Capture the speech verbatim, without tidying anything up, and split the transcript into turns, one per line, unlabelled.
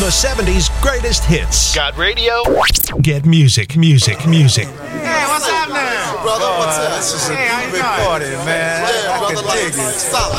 The seventies greatest hits.
Got radio?
Get music, music, music.
Hey, what's happening?
Brother, what's up?
This is a hey, big party, man.
Yeah,
I
brother,
can
like,
dig it.
solid.